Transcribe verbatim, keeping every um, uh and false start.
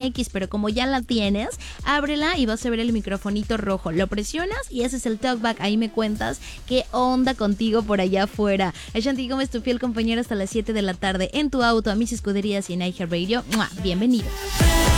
X, pero como ya la tienes, ábrela y vas a ver el microfonito rojo. Lo presionas y ese es el talkback. Ahí me cuentas qué onda contigo por allá afuera. Ashanti Gómez, tu fiel compañero hasta las siete de la tarde en tu auto, a mis escuderías y en iHeartRadio. ¡Mua! Bienvenido.